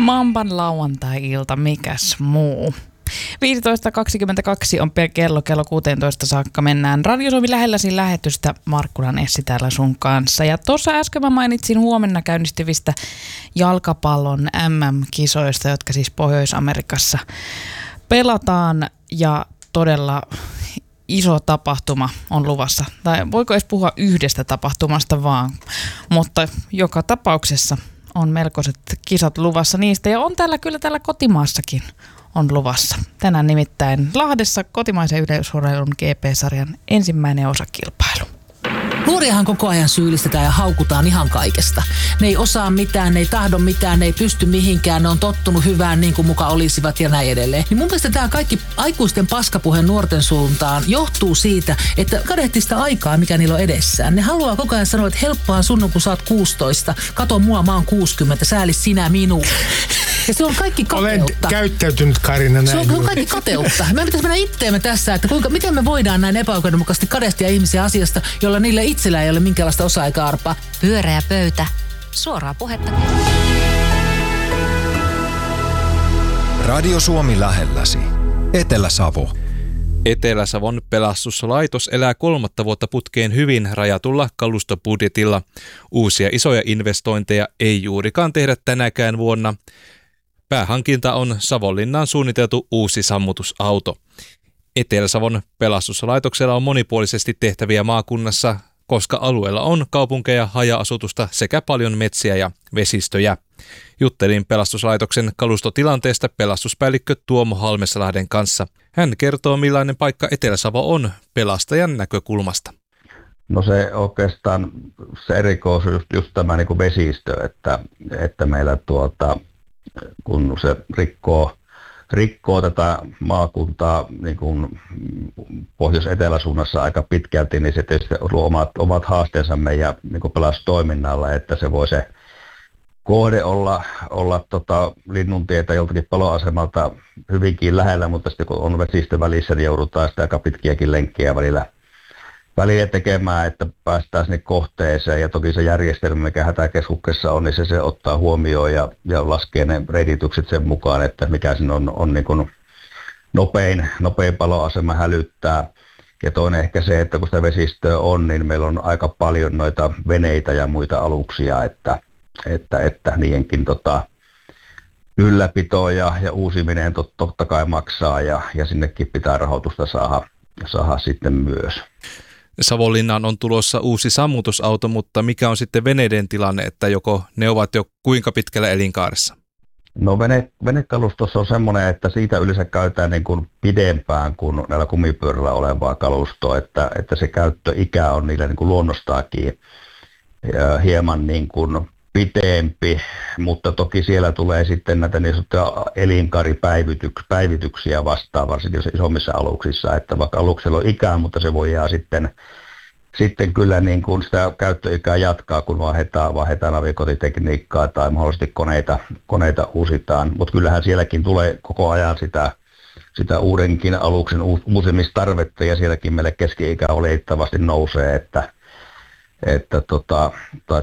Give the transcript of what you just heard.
Mamban lauantai-ilta, mikäs muu. 15.22 on kello 16 saakka mennään Radio Suomi lähelläsi lähetystä. Markkulan Essi täällä sun kanssa. Ja tuossa äsken mä mainitsin huomenna käynnistyvistä jalkapallon MM-kisoista, jotka siis Pohjois-Amerikassa pelataan ja todella iso tapahtuma on luvassa. Tai voiko edes puhua yhdestä tapahtumasta vaan, mutta joka tapauksessa on melkoiset kisat luvassa niistä ja on täällä kotimaassakin on luvassa. Tänään nimittäin Lahdessa kotimaisen yleisurheilun GP-sarjan ensimmäinen osakilpailu. Nuoriahan koko ajan syyllistetään ja haukutaan ihan kaikesta. Ne ei osaa mitään, ne ei tahdo mitään, ne ei pysty mihinkään, ne on tottunut hyvään niin kuin muka olisivat ja näin edelleen. Niin mun mielestä tämä kaikki aikuisten paskapuhe nuorten suuntaan johtuu siitä, että kadehtii sitä aikaa, mikä niillä on edessään. Ne haluaa koko ajan sanoa, että helppoa sun, kun sä oot 16, kato mua, mä oon 60, sääli sinä minua. Ja se on kaikki kateutta. Olen käyttäytynyt, Karina, näin. Se on kaikki kateutta. Me pitäisi mennä itteemme tässä, että miten me voidaan näin epäoikeudenmukaisesti kadehtia ihmisiä asiasta, jolla niillä itsellä ei ole minkäänlaista osaa eikä arpaa. Pyöreä pöytä. Suoraa puhetta. Radio Suomi lähelläsi. Etelä-Savo. Etelä-Savon pelastuslaitos elää 3. vuotta putkeen hyvin rajatulla kalustobudjetilla. Uusia isoja investointeja ei juurikaan tehdä tänäkään vuonna. Päähankinta on Savonlinnaan suunniteltu uusi sammutusauto. Etelä-Savon pelastuslaitoksella on monipuolisesti tehtäviä maakunnassa, koska alueella on kaupunkeja, haja-asutusta sekä paljon metsiä ja vesistöjä. Juttelin pelastuslaitoksen kalustotilanteesta pelastuspäällikkö Tuomo Halmesalahden kanssa. Hän kertoo, millainen paikka Etelä-Savo on pelastajan näkökulmasta. No se oikeastaan se erikoisuus just tämä niin kuin vesistö, että meillä kun se rikkoo tätä maakuntaa niin kuin pohjois-eteläsuunnassa aika pitkälti, niin se tietysti luo omat haasteensa meidän niin kuin pelastustoiminnalla, että se voi se kohde olla Linnuntietä joltakin paloasemalta hyvinkin lähellä, mutta sitten kun on vesistö välissä, niin joudutaan sitä aika pitkiäkin lenkkejä välillä tekemään, että päästään sinne kohteeseen. Ja toki se järjestelmä, mikä hätäkeskuksessa on, niin se ottaa huomioon ja laskee ne reititykset sen mukaan, että mikä siinä on niin kuin nopein paloasema hälyttää. Ja toinen ehkä se, että kun sitä vesistöä on, niin meillä on aika paljon noita veneitä ja muita aluksia, että niidenkin ylläpito ja uusiminen totta kai maksaa ja sinnekin pitää rahoitusta saada sitten myös. Savonlinnaan on tulossa uusi sammutusauto, mutta mikä on sitten veneiden tilanne, että ne ovat jo kuinka pitkällä elinkaaressa? No venekalustossa on semmoinen, että siitä yleensä käytetään niin kuin pidempään kuin näillä kumipyörillä olevaa kalustoa, että se käyttöikä on niillä niin kuin luonnostaakin hieman niin kuin pitempi, mutta toki siellä tulee sitten näitä niin sanottuja elinkaaripäivityksiä vastaan, varsinkin isommissa aluksissa, että vaikka aluksella on ikää, mutta se voi jää sitten kyllä niin kuin sitä käyttöikää jatkaa, kun vaihdetaan navigointitekniikkaa tai mahdollisesti koneita uusitaan, mutta kyllähän sielläkin tulee koko ajan sitä uudenkin aluksen uusimistarvetta ja sielläkin meille keski-ikä oletettavasti nousee, että